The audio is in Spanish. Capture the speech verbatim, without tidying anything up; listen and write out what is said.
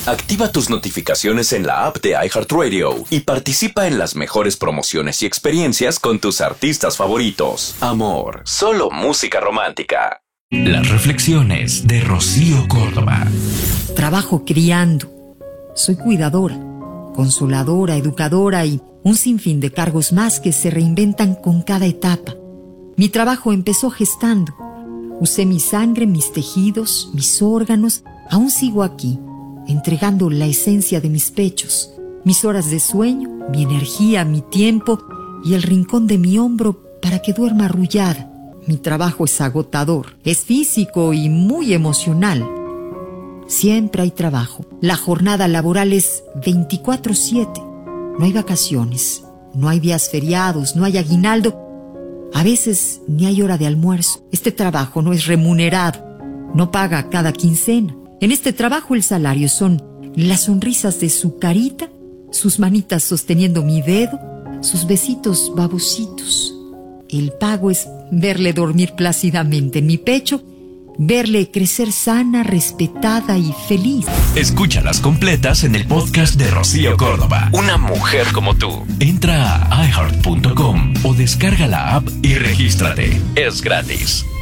Activa tus notificaciones en la app de iHeartRadio y participa en las mejores promociones y experiencias con tus artistas favoritos. Amor, solo música romántica. Las reflexiones de Rocío Córdoba. Trabajo criando. Soy cuidadora, consoladora, educadora y un sinfín de cargos más que se reinventan con cada etapa. Mi trabajo empezó gestando. Usé mi sangre, mis tejidos, mis órganos. Aún sigo aquí, entregando la esencia de mis pechos, mis horas de sueño, mi energía, mi tiempo y el rincón de mi hombro para que duerma arrullada. Mi trabajo es agotador, es físico y muy emocional. Siempre hay trabajo. La jornada laboral es veinticuatro siete. No hay vacaciones, no hay días feriados, no hay aguinaldo. A veces ni hay hora de almuerzo. Este trabajo no es remunerado, no paga cada quincena. En este trabajo el salario son las sonrisas de su carita, sus manitas sosteniendo mi dedo, sus besitos babositos. El pago es verle dormir plácidamente en mi pecho, verle crecer sana, respetada y feliz. Escúchalas completas en el podcast de Rocío Córdoba. Una mujer como tú. Entra a i heart punto com o descarga la app y regístrate. Es gratis.